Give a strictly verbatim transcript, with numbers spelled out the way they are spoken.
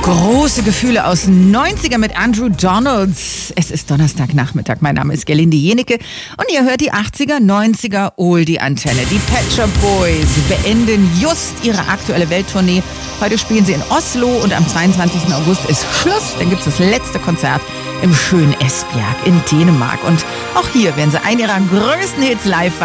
Große Gefühle aus neunziger mit Andrew Donalds. Es ist Donnerstagnachmittag. Mein Name ist Gerlinde Jenecke und ihr hört die achtziger, neunziger Oldie-Antenne. Die Pet Shop Boys beenden just ihre aktuelle Welttournee. Heute spielen sie in Oslo und am zweiundzwanzigsten August ist Schluss. Dann gibt es das letzte Konzert im schönen Esbjerg in Dänemark. Und auch hier werden sie einen ihrer größten Hits live feiern.